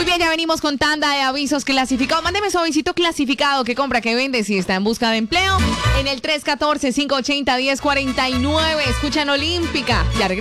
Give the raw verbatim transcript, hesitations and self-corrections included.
Muy bien, ya venimos con tanda de avisos clasificados. Mándeme su avisito clasificado, que compra, que vende, si está en busca de empleo, en el tres uno cuatro, cinco ocho cero, uno cero cuatro nueve. Escuchan Olímpica. Ya regresamos.